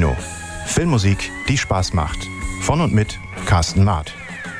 Kopfkino. Filmmusik, die Spaß macht. Von und mit Carsten Maat.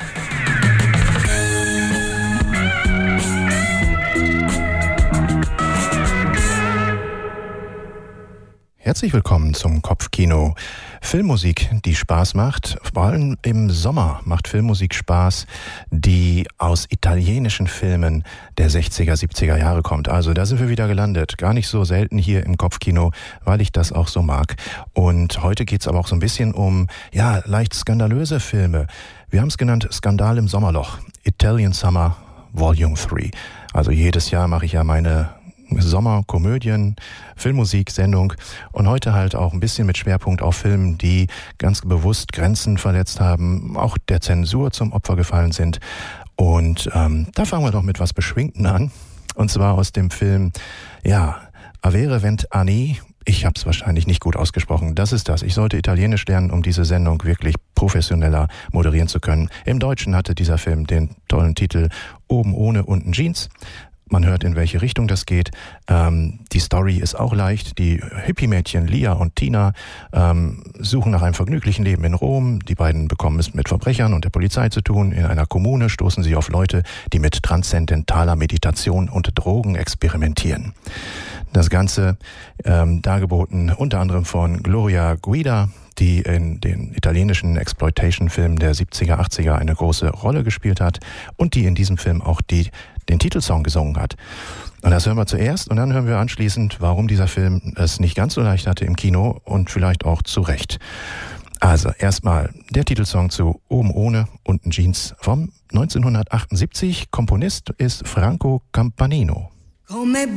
Herzlich willkommen zum Kopfkino. Filmmusik, die Spaß macht. Vor allem im Sommer macht Filmmusik Spaß, die aus italienischen Filmen der 60er, 70er Jahre kommt. Also da sind wir wieder gelandet. Gar nicht so selten hier im Kopfkino, weil ich das auch so mag. Und heute geht's aber auch so ein bisschen um, leicht skandalöse Filme. Wir haben es genannt Skandal im Sommerloch. Italian Summer Volume 3. Also jedes Jahr mache ich ja meine Sommerkomödien, Filmmusik-Sendung und heute halt auch ein bisschen mit Schwerpunkt auf Filmen, die ganz bewusst Grenzen verletzt haben, auch der Zensur zum Opfer gefallen sind. Und da fangen wir doch mit was Beschwingten an. Und zwar aus dem Film, Avere Vent'anni. Ich habe es wahrscheinlich nicht gut ausgesprochen. Das ist das. Ich sollte Italienisch lernen, um diese Sendung wirklich professioneller moderieren zu können. Im Deutschen hatte dieser Film den tollen Titel Oben ohne, unten Jeans. Man hört, in welche Richtung das geht. Die Story ist auch leicht. Die Hippie-Mädchen Lia und Tina suchen nach einem vergnüglichen Leben in Rom. Die beiden bekommen es mit Verbrechern und der Polizei zu tun. In einer Kommune stoßen sie auf Leute, die mit transzendentaler Meditation und Drogen experimentieren. Das Ganze dargeboten unter anderem von Gloria Guida, die in den italienischen Exploitation-Filmen der 70er, 80er eine große Rolle gespielt hat und die in diesem Film auch den Titelsong gesungen hat. Und das hören wir zuerst und dann hören wir anschließend, warum dieser Film es nicht ganz so leicht hatte im Kino und vielleicht auch zu Recht. Also erstmal der Titelsong zu Oben ohne, unten Jeans vom 1978. Komponist ist Franco Campanino.